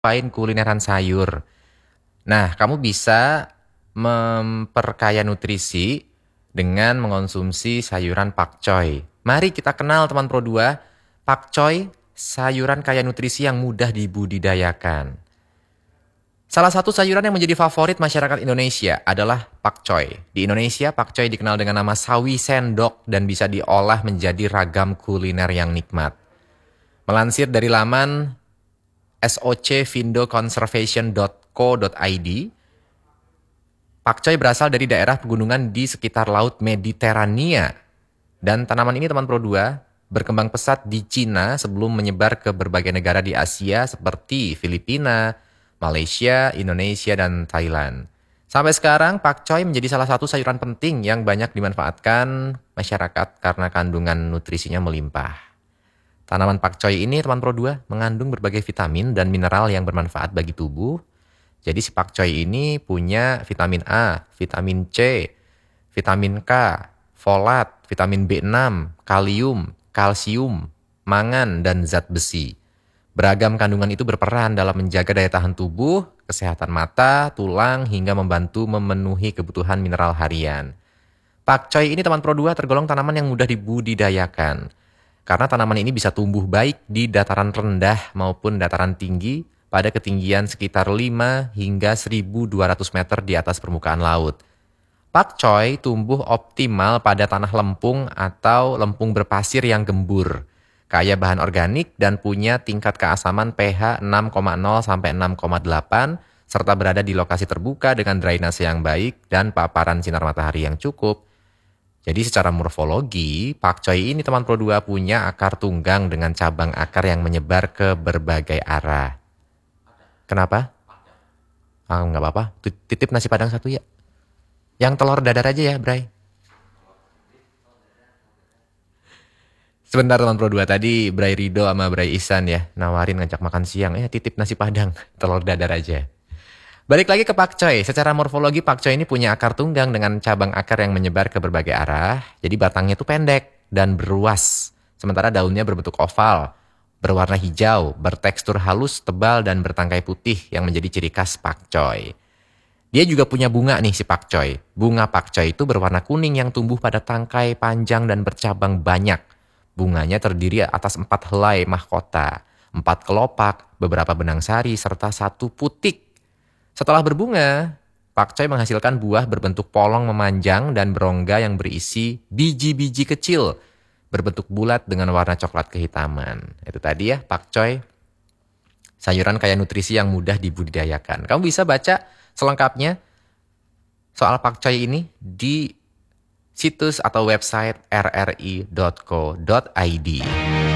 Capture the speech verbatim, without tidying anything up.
Pain kulineran sayur. Nah, kamu bisa memperkaya nutrisi dengan mengonsumsi sayuran pakcoy. Mari kita kenal teman Pro dua, pakcoy, sayuran kaya nutrisi yang mudah dibudidayakan. Salah satu sayuran yang menjadi favorit masyarakat Indonesia adalah pakcoy. Di Indonesia, pakcoy dikenal dengan nama sawi sendok dan bisa diolah menjadi ragam kuliner yang nikmat. Melansir dari laman socvindo-conservation dot co dot id, pakcoy berasal dari daerah pegunungan di sekitar Laut Mediterania. Dan tanaman ini teman Pro dua berkembang pesat di Cina sebelum menyebar ke berbagai negara di Asia seperti Filipina, Malaysia, Indonesia, dan Thailand. Sampai sekarang, pakcoy menjadi salah satu sayuran penting yang banyak dimanfaatkan masyarakat karena kandungan nutrisinya melimpah. Tanaman pakcoy ini, teman Pro dua, mengandung berbagai vitamin dan mineral yang bermanfaat bagi tubuh. Jadi si pakcoy ini punya vitamin A, vitamin C, vitamin K, folat, vitamin B enam, kalium, kalsium, mangan, dan zat besi. Beragam kandungan itu berperan dalam menjaga daya tahan tubuh, kesehatan mata, tulang, hingga membantu memenuhi kebutuhan mineral harian. Pakcoy ini teman Pro dua tergolong tanaman yang mudah dibudidayakan. Karena tanaman ini bisa tumbuh baik di dataran rendah maupun dataran tinggi pada ketinggian sekitar lima hingga seribu dua ratus meter di atas permukaan laut. Pakcoy tumbuh optimal pada tanah lempung atau lempung berpasir yang gembur, kaya bahan organik dan punya tingkat keasaman pH enam koma nol sampai enam koma delapan serta berada di lokasi terbuka dengan drainase yang baik dan paparan sinar matahari yang cukup. Jadi secara morfologi, pakcoy ini teman Pro dua punya akar tunggang dengan cabang akar yang menyebar ke berbagai arah. Kenapa? Ah, nggak apa-apa, titip nasi padang satu ya. Yang telur dadar aja ya, Bray. Sebentar teman Pro dua, tadi Bray Rido sama Bray Ihsan ya, nawarin ngajak makan siang, eh titip nasi padang, telur dadar aja. Balik lagi ke pakcoy, secara morfologi pakcoy ini punya akar tunggang dengan cabang akar yang menyebar ke berbagai arah, jadi batangnya itu pendek dan beruas, sementara daunnya berbentuk oval, berwarna hijau, bertekstur halus, tebal, dan bertangkai putih yang menjadi ciri khas pakcoy. Dia juga punya bunga nih si pakcoy. Bunga pakcoy itu berwarna kuning yang tumbuh pada tangkai panjang dan bercabang banyak. Bunganya terdiri atas empat helai mahkota, empat kelopak, beberapa benang sari, serta satu putik. Setelah berbunga, pakcoy menghasilkan buah berbentuk polong memanjang dan berongga yang berisi biji-biji kecil, berbentuk bulat dengan warna coklat kehitaman. Itu tadi ya pakcoy, sayuran kaya nutrisi yang mudah dibudidayakan. Kamu bisa baca selengkapnya soal pakcoy ini di situs atau website r r i dot co dot id.